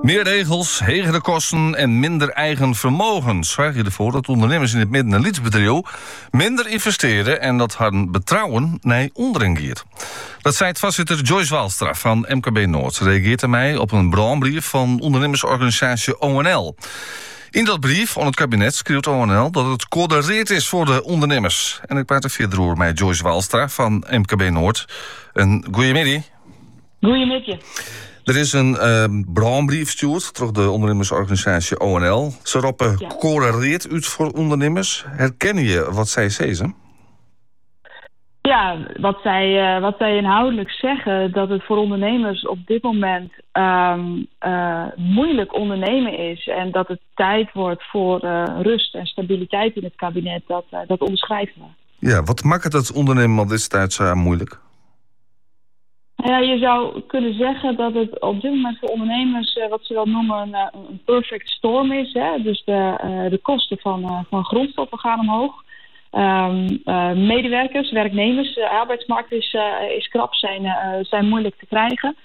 Meer regels, hegere kosten en minder eigen vermogen zorgen ervoor dat ondernemers in het midden- en lietsbedrijf minder investeren en dat hun betrouwen naar onderen gaat. Dat zei het voorzitter Joyce Waalstra van MKB Noord. Ze reageert aan mij op een brandbrief van ondernemersorganisatie ONL. In dat brief aan het kabinet schreeuwt ONL dat het codereerd is voor de ondernemers. En ik praat er verder over met Joyce Waalstra van MKB Noord. Een goeiemiddag. Goeiemiddag. Er is een brandbrief gestuurd door de ondernemersorganisatie ONL. Ze roepen codereerd uit voor ondernemers. Herken je wat zij zeggen? Ja, wat zij inhoudelijk zeggen, dat het voor ondernemers op dit moment moeilijk ondernemen is en dat het tijd wordt voor rust en stabiliteit in het kabinet, dat onderschrijven we. Ja, wat maakt het ondernemen op deze tijd zo moeilijk? Ja, je zou kunnen zeggen dat het op dit moment voor ondernemers wat ze wel noemen een perfect storm is. Hè? Dus de kosten van grondstoffen gaan omhoog. Medewerkers, werknemers, de arbeidsmarkt is krap, zijn moeilijk te krijgen.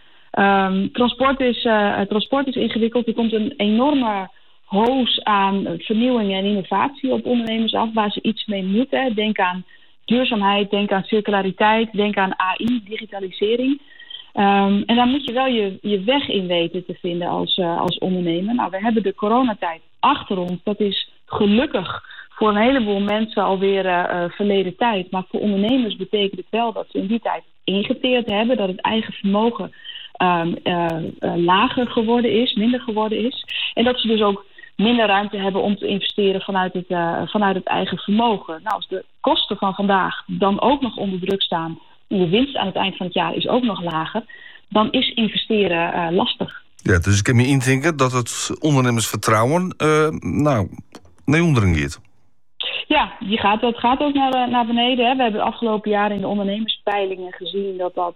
Transport is ingewikkeld. Er komt een enorme hoos aan vernieuwing en innovatie op ondernemers af waar ze iets mee moeten. Denk aan duurzaamheid, denk aan circulariteit, denk aan AI, digitalisering. En daar moet je wel je weg in weten te vinden als ondernemer. Nou, we hebben de coronatijd achter ons. Dat is gelukkig voor een heleboel mensen alweer verleden tijd. Maar voor ondernemers betekent het wel dat ze in die tijd ingeteerd hebben. Dat het eigen vermogen lager geworden is, minder geworden is. En dat ze dus ook minder ruimte hebben om te investeren vanuit het eigen vermogen. Nou, als de kosten van vandaag dan ook nog onder druk staan en de winst aan het eind van het jaar is ook nog lager, dan is investeren lastig. Ja, dus ik kan me indenken dat het ondernemersvertrouwen naar onderen gaat. Ja, dat gaat ook naar beneden. Hè. We hebben de afgelopen jaren in de ondernemerspeilingen gezien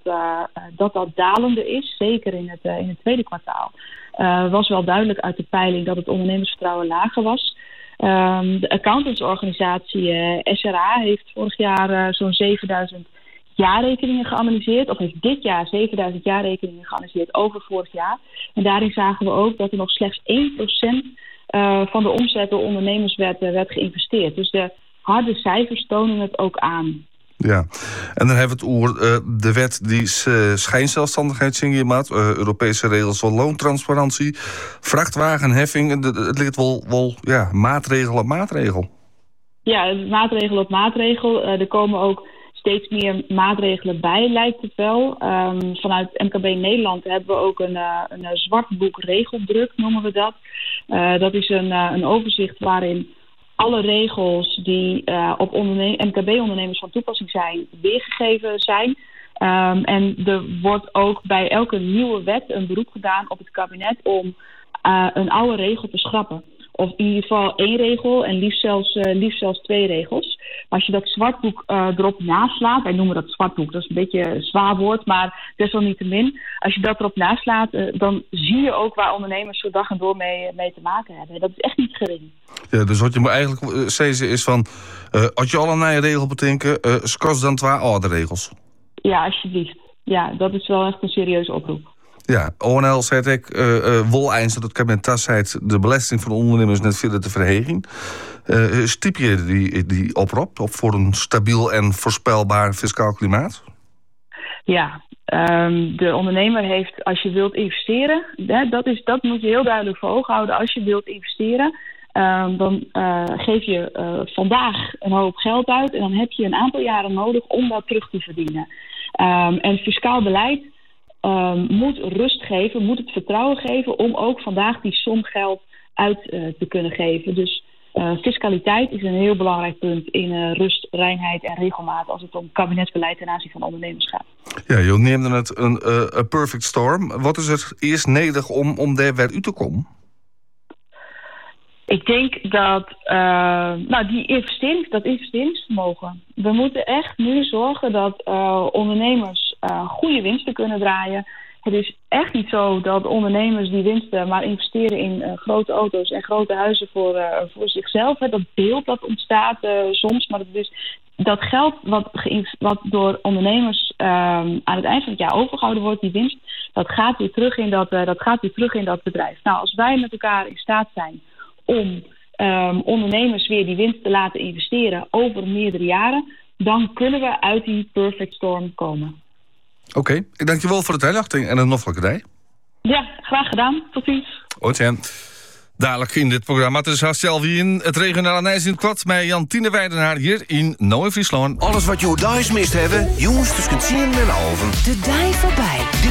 dat dalende is. Zeker in het tweede kwartaal. Was wel duidelijk uit de peiling dat het ondernemersvertrouwen lager was. De accountantsorganisatie SRA heeft vorig jaar zo'n 7000 jaarrekeningen geanalyseerd. Of heeft dit jaar 7000 jaarrekeningen geanalyseerd over vorig jaar. En daarin zagen we ook dat er nog slechts 1% van de omzet door ondernemers werd geïnvesteerd. Dus de harde cijfers tonen het ook aan. Ja, en dan hebben we het over de wet die schijnzelfstandigheid maakt, Europese regels voor loontransparantie, vrachtwagenheffing. Het ligt wel maatregel op maatregel. Ja, maatregel op maatregel. Er komen ook steeds meer maatregelen bij, lijkt het wel. Vanuit MKB Nederland hebben we ook een zwart boek regeldruk, noemen we dat. Dat is een overzicht waarin alle regels die op MKB-ondernemers van toepassing zijn, weergegeven zijn. En er wordt ook bij elke nieuwe wet een beroep gedaan op het kabinet om een oude regel te schrappen. Of in ieder geval 1 regel en liefst zelfs 2 regels. Maar als je dat zwartboek erop naslaat, wij noemen dat zwartboek, dat is een beetje een zwaar woord, maar desalniettemin. Als je dat erop naslaat, dan zie je ook waar ondernemers zo dag en door mee te maken hebben. Dat is echt niet gering. Ja, dus wat je moet eigenlijk zeggen is van, als je al een nieuwe regel bedenken, kost dan 2 oude regels. Ja, alsjeblieft. Ja, dat is wel echt een serieuze oproep. Ja, ONL zei ik wel eens dat het kabinet tasheid de belasting van de ondernemers net verder te verhegen. Stiep je die oproep op voor een stabiel en voorspelbaar fiscaal klimaat? Ja, de ondernemer heeft, als je wilt investeren, dat moet je heel duidelijk voor ogen houden. Als je wilt investeren, dan geef je vandaag een hoop geld uit en dan heb je een aantal jaren nodig om dat terug te verdienen. En fiscaal beleid moet rust geven, moet het vertrouwen geven om ook vandaag die som geld uit te kunnen geven. Dus fiscaliteit is een heel belangrijk punt in rust, reinheid en regelmaat als het om kabinetsbeleid ten aanzien van ondernemers gaat. Ja, je neemde het een perfect storm. Wat is er eerst nodig om daar weer uit te komen? Ik denk dat dat investeringsvermogen. We moeten echt nu zorgen dat ondernemers goede winsten kunnen draaien Het is echt niet zo dat ondernemers die winsten maar investeren in grote auto's en grote huizen voor zichzelf. Hè. Dat beeld dat ontstaat soms, maar dat geld wat door ondernemers aan het eind van het jaar overgehouden wordt, die winst, dat gaat weer terug in dat bedrijf. Nou, als wij met elkaar in staat zijn om ondernemers weer die winst te laten investeren over meerdere jaren, dan kunnen we uit die perfect storm komen. Oké, ik dank je wel voor de uitleg en een noffelijkerij. Ja, graag gedaan. Tot ziens. Oké. Dadelijk in dit programma. Het is Hastel in het regionale Nijs in het kwad met Jantine Weidenaar hier in Noord-Friesland. Alles wat je thuis mist hebben, jongens tussen 10 en 11. De dij voorbij.